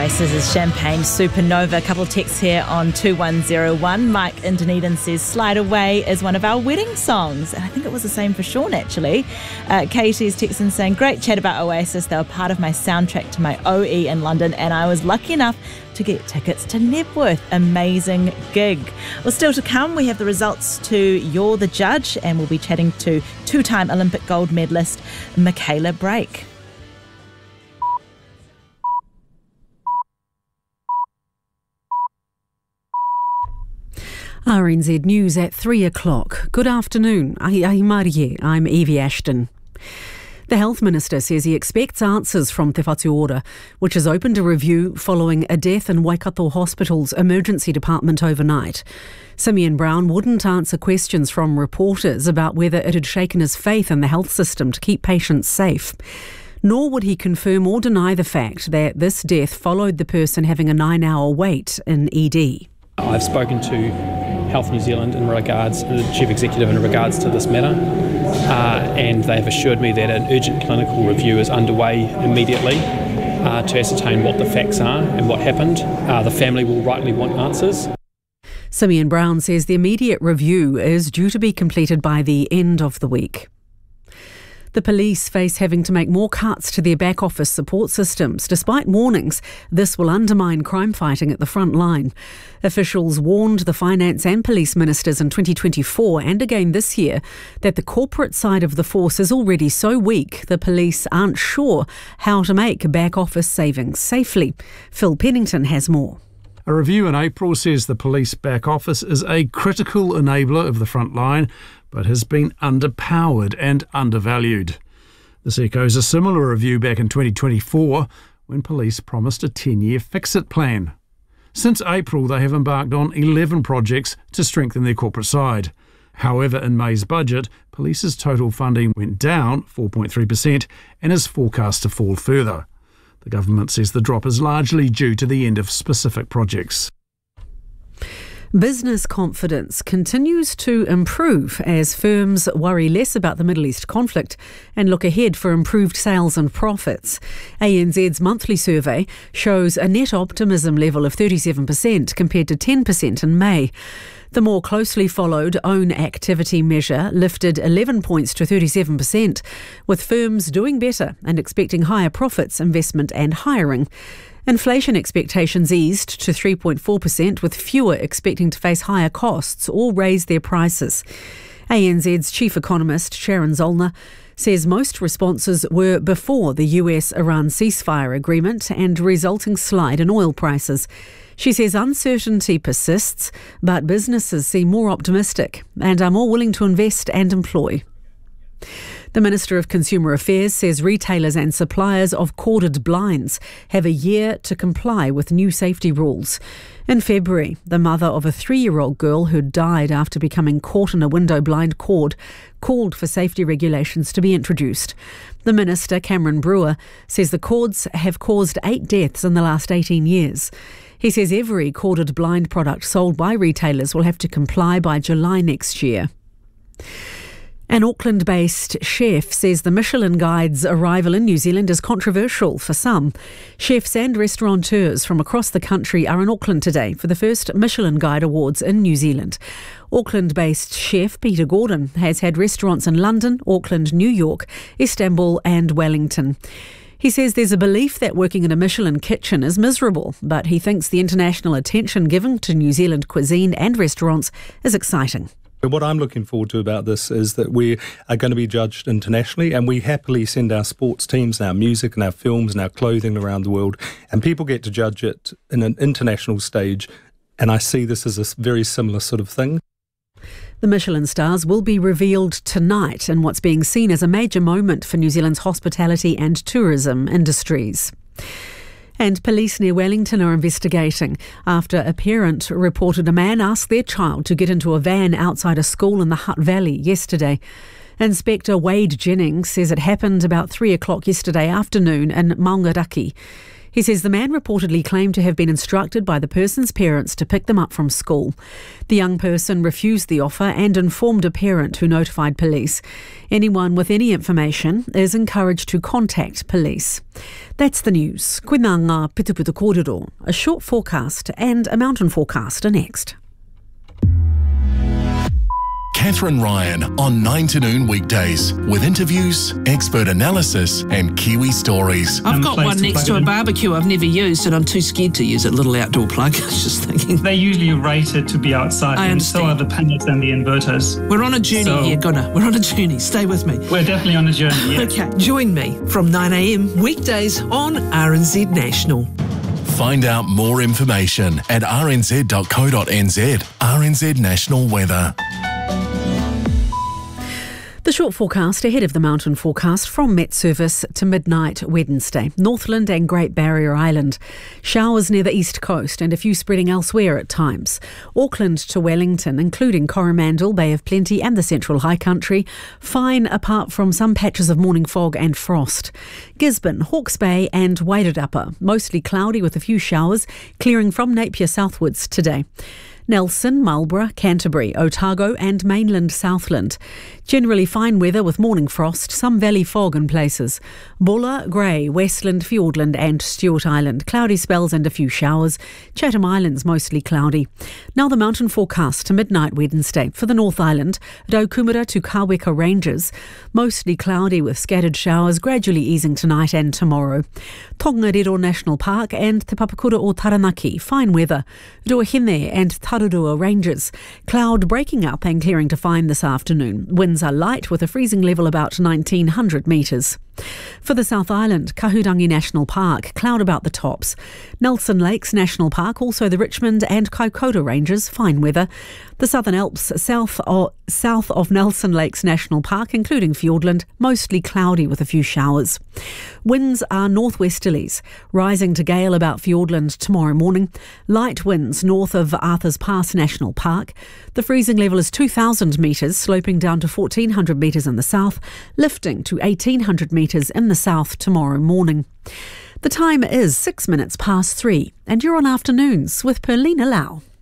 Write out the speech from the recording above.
Oasis's Champagne Supernova. A couple of texts here on 2101. Mike in Dunedin says Slide Away is one of our wedding songs. And I think it was the same for Sean, actually. Katie is texting saying, great chat about Oasis. They were part of my soundtrack to my OE in London, and I was lucky enough to get tickets to Nebworth. Amazing gig. Well, still to come, we have the results to You're the Judge, and we'll be chatting to two-time Olympic gold medalist Michaela Brake. RNZ News at 3 o'clock. Good afternoon. I'm Evie Ashton. The Health Minister says he expects answers from Te Whatu Ora, which has opened a review following a death in Waikato Hospital's emergency department overnight. Simeon Brown wouldn't answer questions from reporters about whether it had shaken his faith in the health system to keep patients safe. Nor would he confirm or deny the fact that this death followed the person having a 9-hour wait in ED. I've spoken to Health New Zealand in regards, the Chief Executive in regards to this matter, and they have assured me that an urgent clinical review is underway immediately to ascertain what the facts are and what happened. The family will rightly want answers. Simeon Brown says the immediate review is due to be completed by the end of the week. The police face having to make more cuts to their back office support systems, despite warnings this will undermine crime fighting at the front line. Officials warned the finance and police ministers in 2024 and again this year that the corporate side of the force is already so weak the police aren't sure how to make back office savings safely. Phil Pennington has more. A review in April says the police back office is a critical enabler of the front line, but has been underpowered and undervalued. This echoes a similar review back in 2024 when police promised a 10-year fix-it plan. Since April, they have embarked on 11 projects to strengthen their corporate side. However, in May's budget, police's total funding went down 4.3% and is forecast to fall further. The government says the drop is largely due to the end of specific projects. Business confidence continues to improve as firms worry less about the Middle East conflict and look ahead for improved sales and profits. ANZ's monthly survey shows a net optimism level of 37% compared to 10% in May. The more closely followed own activity measure lifted 11 points to 37%, with firms doing better and expecting higher profits, investment and hiring. Inflation expectations eased to 3.4%, with fewer expecting to face higher costs or raise their prices. ANZ's chief economist Sharon Zollner says most responses were before the US-Iran ceasefire agreement and resulting slide in oil prices. She says uncertainty persists, but businesses seem more optimistic and are more willing to invest and employ. The Minister of Consumer Affairs says retailers and suppliers of corded blinds have a year to comply with new safety rules. In February, the mother of a 3-year-old girl who died after becoming caught in a window blind cord called for safety regulations to be introduced. The Minister, Cameron Brewer, says the cords have caused 8 deaths in the last 18 years. He says every corded blind product sold by retailers will have to comply by July next year. An Auckland-based chef says the Michelin Guide's arrival in New Zealand is controversial for some. Chefs and restaurateurs from across the country are in Auckland today for the first Michelin Guide Awards in New Zealand. Auckland-based chef Peter Gordon has had restaurants in London, Auckland, New York, Istanbul and Wellington. He says there's a belief that working in a Michelin kitchen is miserable, but he thinks the international attention given to New Zealand cuisine and restaurants is exciting. What I'm looking forward to about this is that we are going to be judged internationally, and we happily send our sports teams and our music and our films and our clothing around the world, and people get to judge it in an international stage, and I see this as a very similar sort of thing. The Michelin stars will be revealed tonight in what's being seen as a major moment for New Zealand's hospitality and tourism industries. And police near Wellington are investigating after a parent reported a man asked their child to get into a van outside a school in the Hutt Valley yesterday. Inspector Wade Jennings says it happened about 3 o'clock yesterday afternoon in Maungaraki. He says the man reportedly claimed to have been instructed by the person's parents to pick them up from school. The young person refused the offer and informed a parent who notified police. Anyone with any information is encouraged to contact police. That's the news. Koina ngā Pituputu Kōrero. A short forecast and a mountain forecast are next. Catherine Ryan on 9 to noon weekdays with interviews, expert analysis and Kiwi stories. I've got one next to a barbecue I've never used and I'm too scared to use it. Little outdoor plug. I was just thinking. They're usually rated to be outside, I and so understand. are the panels and the inverters. We're on a journey here, Gunnar. We're on a journey. Stay with me. We're definitely on a journey, yes. Okay, join me from 9 a.m. weekdays on RNZ National. Find out more information at rnz.co.nz. RNZ National Weather. The short forecast ahead of the mountain forecast from Met Service to midnight Wednesday. Northland and Great Barrier Island. Showers near the east coast and a few spreading elsewhere at times. Auckland to Wellington, including Coromandel, Bay of Plenty and the Central High Country. Fine apart from some patches of morning fog and frost. Gisborne, Hawke's Bay and Wairarapa. Mostly cloudy with a few showers, clearing from Napier southwards today. Nelson, Marlborough, Canterbury, Otago and mainland Southland. Generally fine weather with morning frost, some valley fog in places. Bulla, Grey, Westland, Fiordland and Stewart Island. Cloudy spells and a few showers. Chatham Islands mostly cloudy. Now the mountain forecast to midnight Wednesday. For the North Island, Raukumara to Kaweka Ranges. Mostly cloudy with scattered showers, gradually easing tonight and tomorrow. Tongariro National Park and Te Papakura o Taranaki. Fine weather. Ruahine and Tararua Ranges. Cloud breaking up and clearing to fine this afternoon. Winds are light with a freezing level about 1900 metres. For the South Island, Kahurangi National Park, cloud about the tops. Nelson Lakes National Park, also the Richmond and Kaikoura Ranges, fine weather. The Southern Alps, south of Nelson Lakes National Park, including Fiordland, mostly cloudy with a few showers. Winds are northwesterlies, rising to gale about Fiordland tomorrow morning. Light winds north of Arthur's Pass National Park. The freezing level is 2,000 metres, sloping down to 1,400 metres in the south, lifting to 1,800 metres in the south tomorrow morning. The time is 6 minutes past 3, and you're on Afternoons with Perlina Lau.